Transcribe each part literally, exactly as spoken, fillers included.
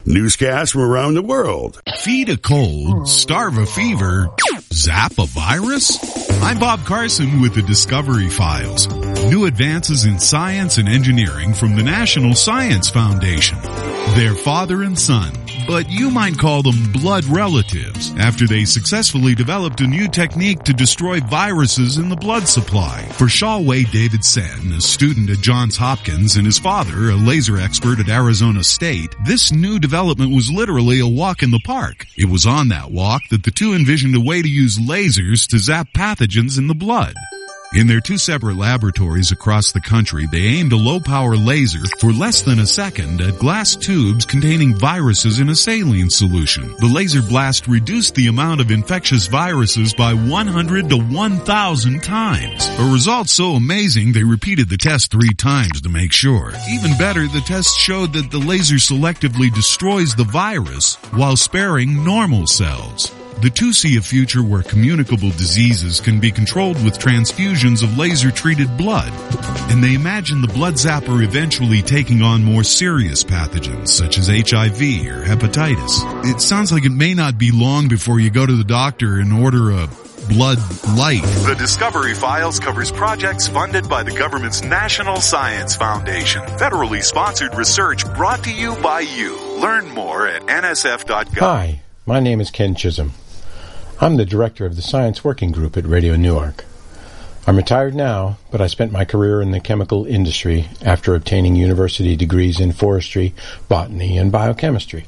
Newscasts from around the world. Feed a cold, starve a fever, zap a virus? I'm Bob Carson with the Discovery Files. New advances in science and engineering from the National Science Foundation. They're father and son, but you might call them blood relatives after they successfully developed a new technique to destroy viruses in the blood supply. For Shalway David Sen, a student at Johns Hopkins, and his father, a laser expert at Arizona State, this new development was literally a walk in the park. It was on that walk that the two envisioned a way to use lasers to zap pathogens in the blood. In their two separate laboratories across the country, they aimed a low-power laser for less than a second at glass tubes containing viruses in a saline solution. The laser blast reduced the amount of infectious viruses by one hundred to one thousand times. A result so amazing they repeated the test three times to make sure. Even better, the test showed that the laser selectively destroys the virus while sparing normal cells. The two see a future where communicable diseases can be controlled with transfusions of laser-treated blood. And they imagine the blood zapper eventually taking on more serious pathogens, such as H I V or hepatitis. It sounds like it may not be long before you go to the doctor and order a blood light. The Discovery Files covers projects funded by the government's National Science Foundation. Federally sponsored research brought to you by you. Learn more at N S F dot gov. Hi, my name is Ken Chisholm. I'm the director of the Science Working Group at Radio Newark. I'm retired now, but I spent my career in the chemical industry after obtaining university degrees in forestry, botany, and biochemistry.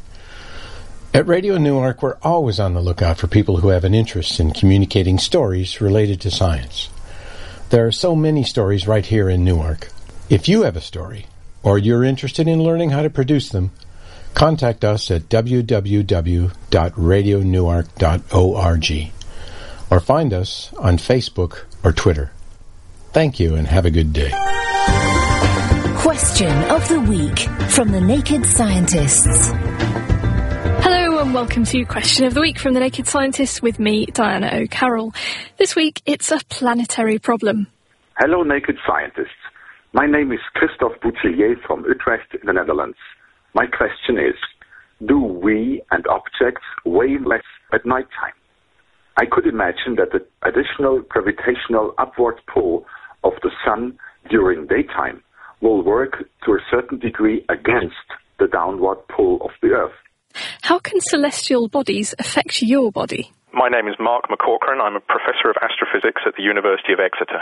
At Radio Newark, we're always on the lookout for people who have an interest in communicating stories related to science. There are so many stories right here in Newark. If you have a story, or you're interested in learning how to produce them, contact us at w w w dot radio newark dot org or find us on Facebook or Twitter. Thank you and have a good day. Question of the Week from the Naked Scientists. Hello and welcome to Question of the Week from the Naked Scientists with me, Diana O'Carroll. This week it's a planetary problem. Hello Naked Scientists. My name is Christophe Boutillier from Utrecht in the Netherlands. My question is, do we and objects weigh less at night time? I could imagine that the additional gravitational upward pull of the sun during daytime will work to a certain degree against the downward pull of the Earth. How can celestial bodies affect your body? My name is Mark McCaughrean. I'm a professor of astrophysics at the University of Exeter.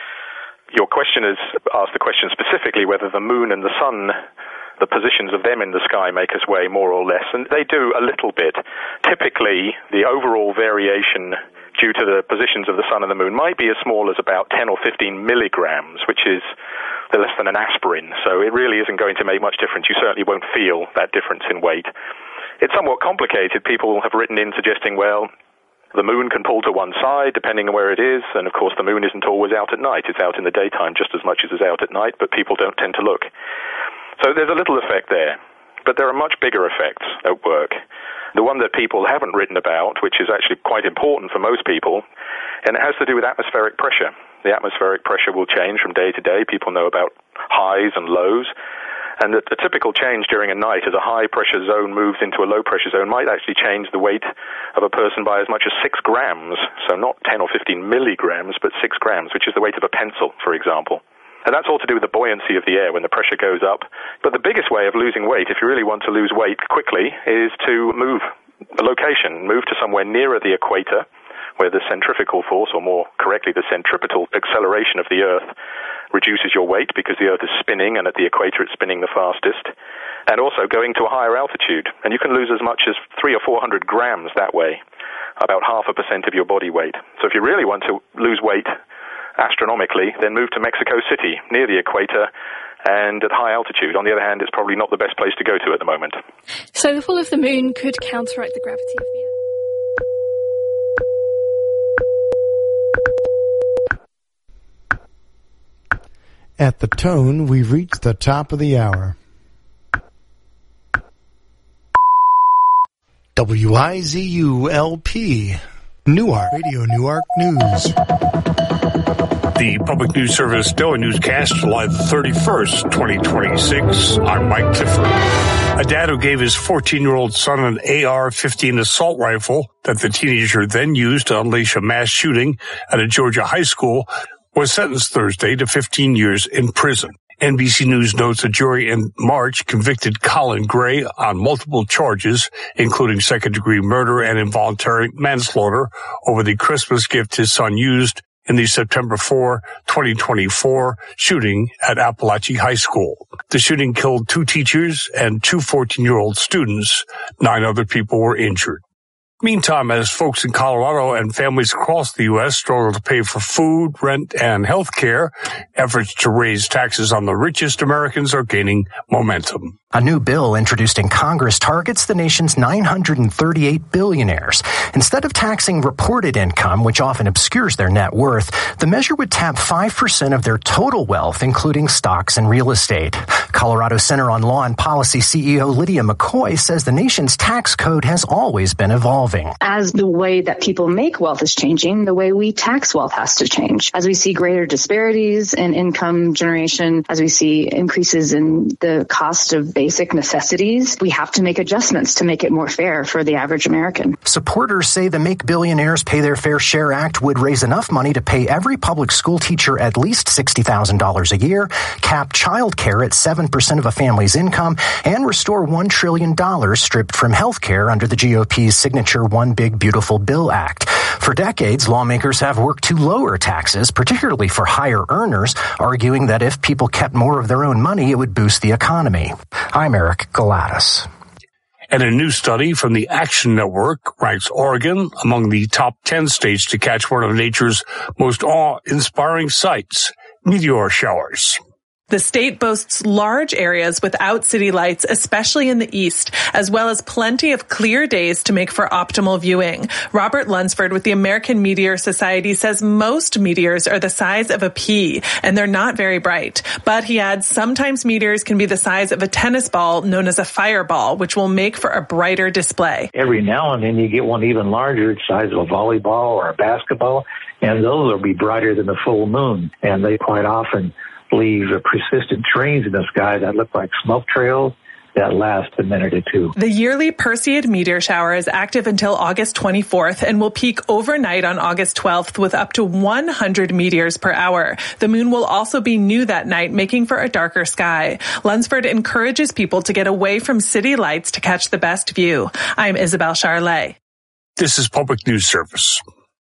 Your question is asked the question specifically whether the moon and the sun, the positions of them in the sky, make us weigh more or less, and they do a little bit. Typically, the overall variation due to the positions of the sun and the moon might be as small as about ten or fifteen milligrams, which is less than an aspirin, so it really isn't going to make much difference. You certainly won't feel that difference in weight. It's somewhat complicated. People have written in suggesting, well, the moon can pull to one side depending on where it is, and of course the moon isn't always out at night. It's out in the daytime just as much as it's out at night, but people don't tend to look. So there's a little effect there, but there are much bigger effects at work. The one that people haven't written about, which is actually quite important for most people, and it has to do with atmospheric pressure. The atmospheric pressure will change from day to day. People know about highs and lows. And the, the typical change during a night as a high-pressure zone moves into a low-pressure zone might actually change the weight of a person by as much as six grams. So not ten or fifteen milligrams, but six grams, which is the weight of a pencil, for example. And that's all to do with the buoyancy of the air when the pressure goes up. But the biggest way of losing weight, if you really want to lose weight quickly, is to move a location, move to somewhere nearer the equator, where the centrifugal force, or more correctly, the centripetal acceleration of the Earth reduces your weight because the Earth is spinning, and at the equator it's spinning the fastest. And also going to a higher altitude. And you can lose as much as three or four hundred grams that way, about half a percent of your body weight. So if you really want to lose weight astronomically, then move to Mexico City, near the equator, and at high altitude. On the other hand, it's probably not the best place to go to at the moment. So the pull of the moon could counteract the gravity of the Earth? At the tone, we've reached the top of the hour. W I Z U L P, Newark, Radio Newark News. The Public News Service Daily Newscast, July the thirty-first, twenty twenty-six. I'm Mike Tifford. A dad who gave his fourteen-year-old son an A R fifteen assault rifle that the teenager then used to unleash a mass shooting at a Georgia high school was sentenced Thursday to fifteen years in prison. N B C News notes a jury in March convicted Colin Gray on multiple charges, including second-degree murder and involuntary manslaughter, over the Christmas gift his son used in the September fourth, twenty twenty-four shooting at Appalachia High School. The shooting killed two teachers and two fourteen-year-old students. Nine other people were injured. Meantime, as folks in Colorado and families across the U S struggle to pay for food, rent, and health care, efforts to raise taxes on the richest Americans are gaining momentum. A new bill introduced in Congress targets the nation's nine hundred thirty-eight billionaires. Instead of taxing reported income, which often obscures their net worth, the measure would tap five percent of their total wealth, including stocks and real estate. Colorado Center on Law and Policy C E O Lydia McCoy says the nation's tax code has always been evolving. As the way that people make wealth is changing, the way we tax wealth has to change. As we see greater disparities in income generation, as we see increases in the cost of basic necessities, we have to make adjustments to make it more fair for the average American. Supporters say the Make Billionaires Pay Their Fair Share Act would raise enough money to pay every public school teacher at least sixty thousand dollars a year, cap child care at seven percent of a family's income, and restore one trillion dollars stripped from health care under the G O P's signature One Big Beautiful Bill Act. For decades, lawmakers have worked to lower taxes, particularly for higher earners, arguing that if people kept more of their own money, it would boost the economy. I'm Eric Galatis. And a new study from the Action Network ranks Oregon among the top ten states to catch one of nature's most awe-inspiring sights, meteor showers. The state boasts large areas without city lights, especially in the east, as well as plenty of clear days to make for optimal viewing. Robert Lunsford with the American Meteor Society says most meteors are the size of a pea, and they're not very bright. But he adds sometimes meteors can be the size of a tennis ball known as a fireball, which will make for a brighter display. Every now and then you get one even larger, the size of a volleyball or a basketball, and those will be brighter than the full moon, and they quite often leave persistent trains in the sky that look like smoke trails that last a minute or two. The yearly Perseid meteor shower is active until August twenty-fourth and will peak overnight on August twelfth with up to one hundred meteors per hour. The moon will also be new that night, making for a darker sky. Lunsford encourages people to get away from city lights to catch the best view. I'm Isabel Charlet. This is Public News Service.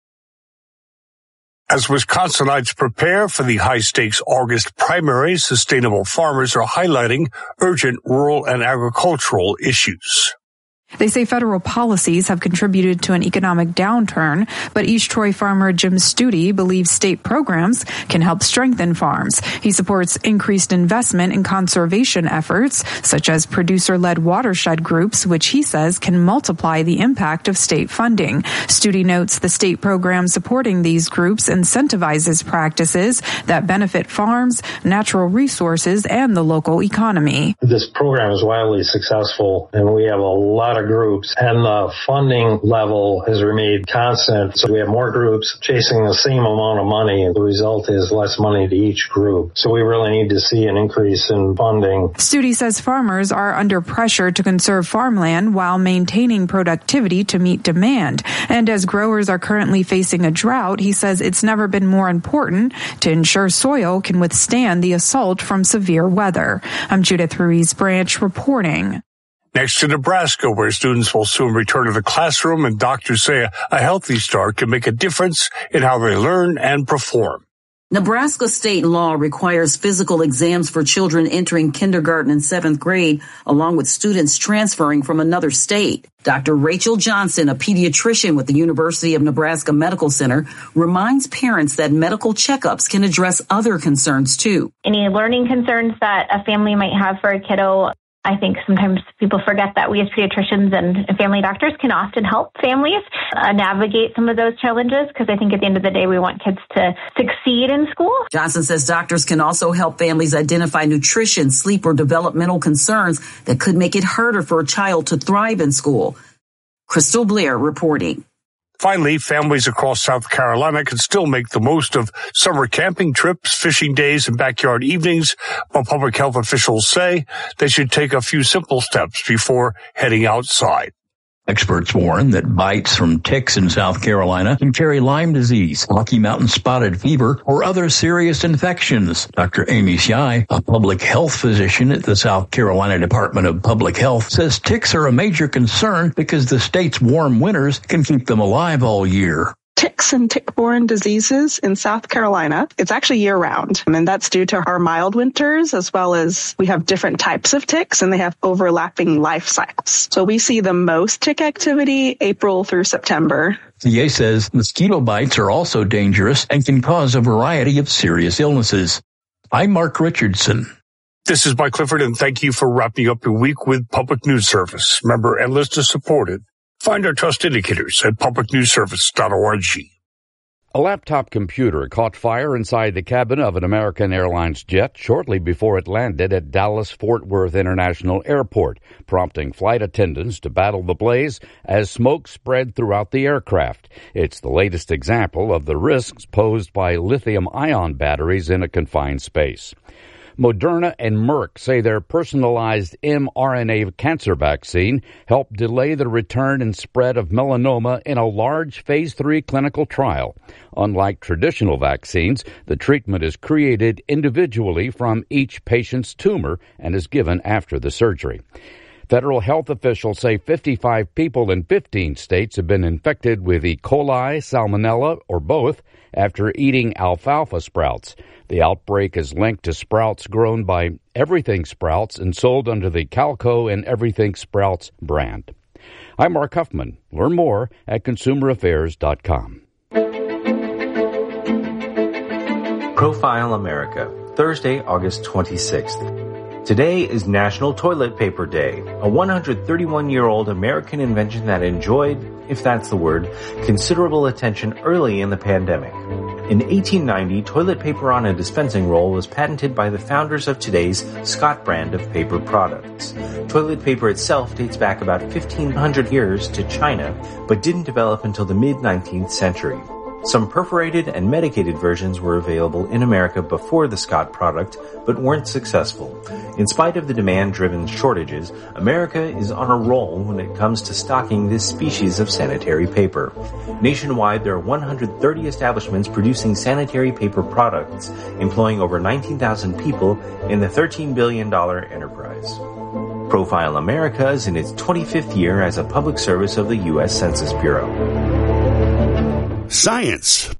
As Wisconsinites prepare for the high-stakes August primaries, sustainable farmers are highlighting urgent rural and agricultural issues. They say federal policies have contributed to an economic downturn, but East Troy farmer Jim Studi believes state programs can help strengthen farms. He supports increased investment in conservation efforts, such as producer-led watershed groups, which he says can multiply the impact of state funding. Studi notes the state program supporting these groups incentivizes practices that benefit farms, natural resources, and the local economy. This program is wildly successful, and we have a lot of groups, and the funding level has remained constant. So we have more groups chasing the same amount of money, and the result is less money to each group. So we really need to see an increase in funding. Studi says farmers are under pressure to conserve farmland while maintaining productivity to meet demand. And as growers are currently facing a drought, he says it's never been more important to ensure soil can withstand the assault from severe weather. I'm Judith Ruiz Branch reporting. Next to Nebraska, where students will soon return to the classroom, and doctors say a healthy start can make a difference in how they learn and perform. Nebraska state law requires physical exams for children entering kindergarten and seventh grade, along with students transferring from another state. Doctor Rachel Johnson, a pediatrician with the University of Nebraska Medical Center, reminds parents that medical checkups can address other concerns, too. Any learning concerns that a family might have for a kiddo, I think sometimes people forget that we as pediatricians and family doctors can often help families uh, navigate some of those challenges, because I think at the end of the day, we want kids to succeed in school. Johnson says doctors can also help families identify nutrition, sleep, or developmental concerns that could make it harder for a child to thrive in school. Crystal Blair reporting. Finally, families across South Carolina can still make the most of summer camping trips, fishing days, and backyard evenings, but public health officials say they should take a few simple steps before heading outside. Experts warn that bites from ticks in South Carolina can carry Lyme disease, Rocky Mountain spotted fever, or other serious infections. Doctor Amy Shai, a public health physician at the South Carolina Department of Public Health, says ticks are a major concern because the state's warm winters can keep them alive all year. Ticks and tick-borne diseases in South Carolina, it's actually year-round. And that's due to our mild winters, as well as we have different types of ticks, and they have overlapping life cycles. So we see the most tick activity April through September. C A says mosquito bites are also dangerous and can cause a variety of serious illnesses. I'm Mark Richardson. This is Mike Clifford, and thank you for wrapping up your week with Public News Service. Member and listener supported. Find our trust indicators at public news service dot org. A laptop computer caught fire inside the cabin of an American Airlines jet shortly before it landed at Dallas-Fort Worth International Airport, prompting flight attendants to battle the blaze as smoke spread throughout the aircraft. It's the latest example of the risks posed by lithium-ion batteries in a confined space. Moderna and Merck say their personalized mRNA cancer vaccine helped delay the return and spread of melanoma in a large phase three clinical trial. Unlike traditional vaccines, the treatment is created individually from each patient's tumor and is given after the surgery. Federal health officials say fifty-five people in fifteen states have been infected with E. coli, salmonella, or both after eating alfalfa sprouts. The outbreak is linked to sprouts grown by Everything Sprouts and sold under the Calco and Everything Sprouts brand. I'm Mark Huffman. Learn more at consumer affairs dot com. Profile America, Thursday, August twenty-sixth. Today is National Toilet Paper Day, a one hundred thirty-one-year-old American invention that enjoyed, if that's the word, considerable attention early in the pandemic. In eighteen ninety, toilet paper on a dispensing roll was patented by the founders of today's Scott brand of paper products. Toilet paper itself dates back about fifteen hundred years to China, but didn't develop until the mid-nineteenth century. Some perforated and medicated versions were available in America before the Scott product, but weren't successful. In spite of the demand-driven shortages, America is on a roll when it comes to stocking this species of sanitary paper. Nationwide, there are one hundred thirty establishments producing sanitary paper products, employing over nineteen thousand people in the thirteen billion dollars enterprise. Profile America is in its twenty-fifth year as a public service of the U S Census Bureau. Science